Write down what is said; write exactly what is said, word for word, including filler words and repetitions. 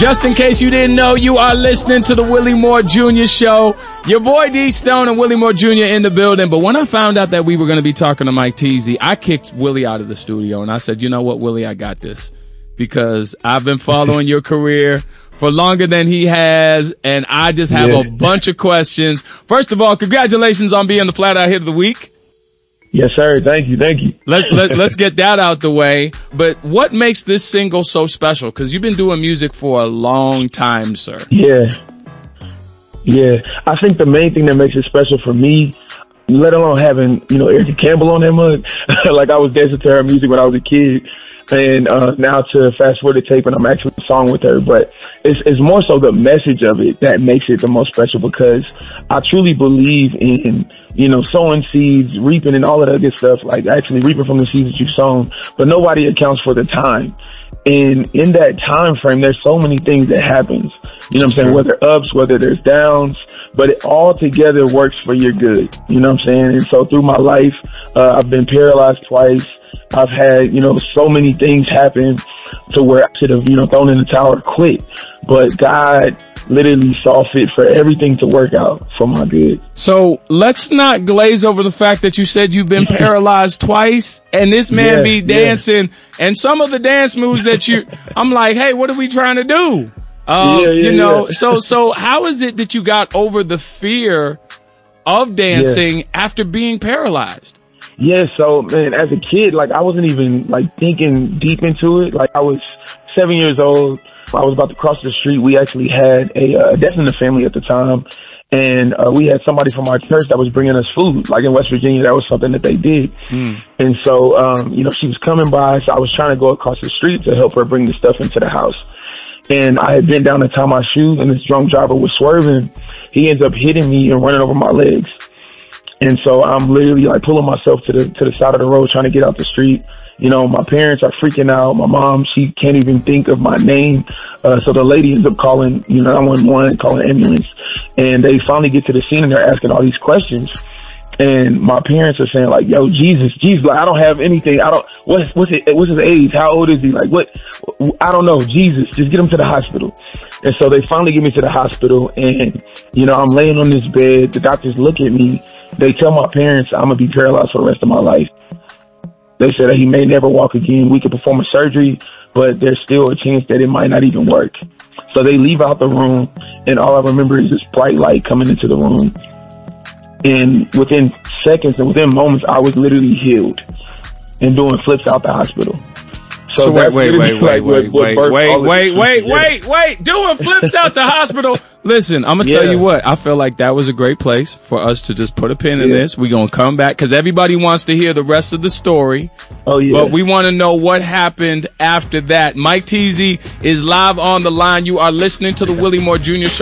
Just in case you didn't know, you are listening to the Willie Moore Junior Show. Your boy D Stone and Willie Moore Junior in the building. But when I found out that we were going to be talking to Mike Teasy, I kicked Willie out of the studio and I said, you know what, Willie, I got this. Because I've been following your career for longer than he has, and I just have yeah. a bunch of questions. First of all, congratulations on being the Flat Out Hit of the Week. Yes, sir. Thank you. Thank you. Let's, let, let's get that out the way. But what makes this single so special? Because you've been doing music for a long time, sir. Yeah. Yeah. I think the main thing that makes it special for me, let alone having, you know, Erica Campbell on that mug, like I was dancing to her music when I was a kid. And uh, now to fast forward the tape and I'm actually a song with her. But it's, it's more so the message of it that makes it the most special, because I truly believe in, you know, sowing seeds, reaping and all of that good stuff, like actually reaping from the seeds that you've sown. But nobody accounts for the time. And in that time frame, there's so many things that happens. You know what I'm saying? Whether ups, whether there's downs, but it all together works for your good. You know what I'm saying? And so through my life, uh, I've been paralyzed twice. I've had, you know, so many things happen to where I should have, you know, thrown in the towel or quit. But God literally saw fit for everything to work out for my good. So let's not glaze over the fact that you said you've been paralyzed twice, and this man yeah, be dancing, yeah. and some of the dance moves that you, I'm like, hey, what are we trying to do? Um, yeah, yeah, you know, yeah. so, so how is it that you got over the fear of dancing yeah. after being paralyzed? Yeah, so, man, as a kid, like, I wasn't even, like, thinking deep into it. Like, I was seven years old. I was about to cross the street. We actually had a uh, death in the family at the time. And uh, we had somebody from our church that was bringing us food. Like, in West Virginia, that was something that they did. Mm. And so, um, you know, she was coming by. So I was trying to go across the street to help her bring the stuff into the house. And I had bent down to tie my shoes, and this drunk driver was swerving. He ends up hitting me and running over my legs. And so I'm literally like pulling myself to the to the side of the road trying to get out the street. You know, my parents are freaking out. My mom, she can't even think of my name. Uh, so the lady ends up calling, you know, nine one one, calling ambulance. And they finally get to the scene and they're asking all these questions. And my parents are saying like, yo, Jesus, Jesus, like, I don't have anything. I don't, what's, what's it, what's his age? How old is he? Like, what? I don't know. Jesus, just get him to the hospital. And so they finally get me to the hospital, and, you know, I'm laying on this bed. The doctors look at me. They tell my parents I'm going to be paralyzed for the rest of my life. They said that he may never walk again. We could perform a surgery, but there's still a chance that it might not even work. So they leave out the room, and all I remember is this bright light coming into the room. And within seconds and within moments, I was literally healed and doing flips out the hospital. So, so wait, wait, wait, wait, wait, wait, wait, wait, wait, wait, wait, doing flips out the hospital. Listen, I'm going to tell you what, I feel like that was a great place for us to just put a pin in this. We're going to come back because everybody wants to hear the rest of the story. Oh, yeah. But we want to know what happened after that. Mike Teasy is live on the line. You are listening to the Willie Moore Junior Show.